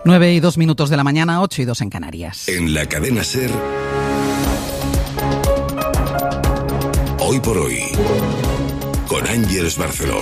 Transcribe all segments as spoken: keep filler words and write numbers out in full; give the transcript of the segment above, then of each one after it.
Nueve y dos minutos de la mañana, ocho y dos en Canarias. En la cadena SER, Hoy por Hoy, con Ángeles Barceló.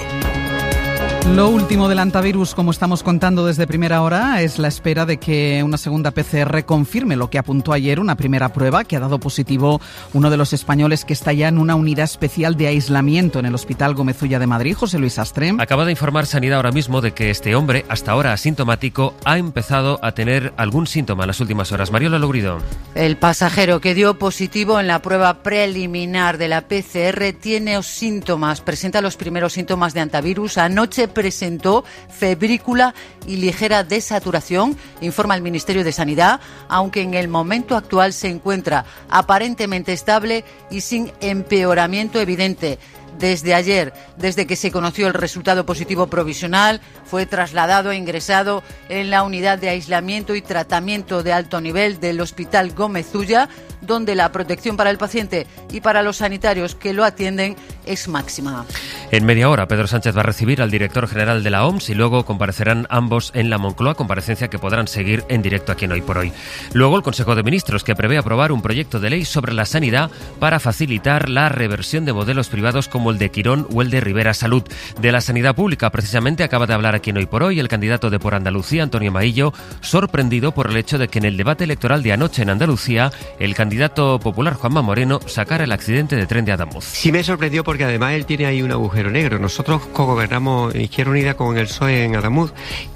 Lo último del antivirus, como estamos contando desde primera hora, es la espera de que una segunda P C R confirme lo que apuntó ayer una primera prueba que ha dado positivo uno de los españoles que está ya en una unidad especial de aislamiento en el Hospital Gómez Ulla de Madrid, José Luis Astre. Acaba de informar Sanidad ahora mismo de que este hombre, hasta ahora asintomático, ha empezado a tener algún síntoma en las últimas horas. Mariola Lourido. El pasajero que dio positivo en la prueba preliminar de la P C R tiene síntomas, presenta los primeros síntomas de antivirus. Anoche presentó febrícula y ligera desaturación, informa el Ministerio de Sanidad, aunque en el momento actual se encuentra aparentemente estable y sin empeoramiento evidente. Desde ayer, desde que se conoció el resultado positivo provisional, fue trasladado e ingresado en la unidad de aislamiento y tratamiento de alto nivel del Hospital Gómez Ulla, donde la protección para el paciente y para los sanitarios que lo atienden es máxima. En media hora, Pedro Sánchez va a recibir al director general de la O M S y luego comparecerán ambos en la Moncloa, comparecencia que podrán seguir en directo aquí en Hoy por Hoy. Luego, el Consejo de Ministros, que prevé aprobar un proyecto de ley sobre la sanidad para facilitar la reversión de modelos privados como el de Quirón o el de Rivera Salud. De la sanidad pública, precisamente, acaba de hablar aquí en Hoy por Hoy el candidato de Por Andalucía, Antonio Maillo, sorprendido por el hecho de que en el debate electoral de anoche en Andalucía, el candidato popular Juanma Moreno sacara el accidente de tren de Adamuz. Sí me sorprendió porque además él tiene ahí un agujero negro. Nosotros cogobernamos Izquierda Unida con el P S O E en Adamuz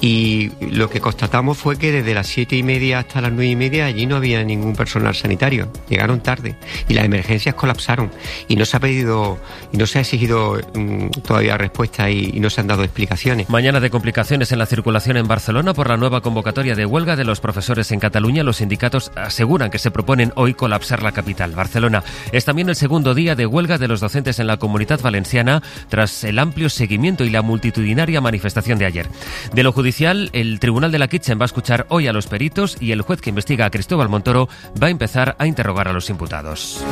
y lo que constatamos fue que desde las siete y media hasta las nueve y media allí no había ningún personal sanitario. Llegaron tarde y las emergencias colapsaron y no se ha pedido y no se ha exigido mmm, todavía respuesta y, y no se han dado explicaciones. Mañana de complicaciones en la circulación en Barcelona por la nueva convocatoria de huelga de los profesores en Cataluña. Los sindicatos aseguran que se proponen hoy colapsar la capital. Barcelona es también el segundo día de huelga de los docentes en la Comunidad Valenciana tras el amplio seguimiento y la multitudinaria manifestación de ayer. De lo judicial, el Tribunal de la Kitchen va a escuchar hoy a los peritos y el juez que investiga a Cristóbal Montoro va a empezar a interrogar a los imputados.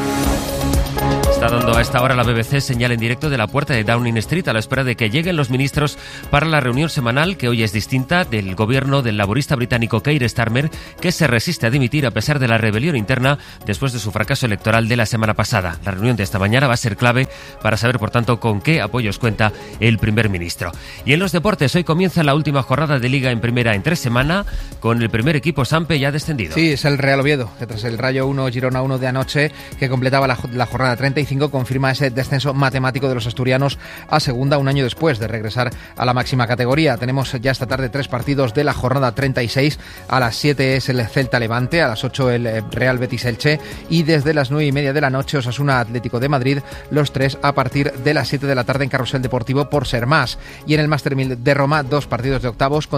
Está dando a esta hora la B B C señal en directo de la puerta de Downing Street a la espera de que lleguen los ministros para la reunión semanal, que hoy es distinta, del gobierno del laborista británico Keir Starmer, que se resiste a dimitir a pesar de la rebelión interna después de su fracaso electoral de la semana pasada. La reunión de esta mañana va a ser clave para saber, por tanto, con qué apoyos cuenta el primer ministro. Y en los deportes, hoy comienza la última jornada de Liga en Primera en tres semanas, con el primer equipo Sampe ya descendido. Sí, es el Real Oviedo, que tras el Rayo uno, Girona uno de anoche, que completaba la, la jornada treinta y cinco, confirma ese descenso matemático de los asturianos a segunda un año después de regresar a la máxima categoría. Tenemos ya esta tarde tres partidos de la jornada treinta y seis. A las siete es el Celta Levante, a las ocho el Real Betis Elche y desde las nueve y media de la noche Osasuna Atlético de Madrid, los tres a partir de las siete de la tarde en Carrusel Deportivo por ser más. Y en el Master mil de Roma, dos partidos de octavos con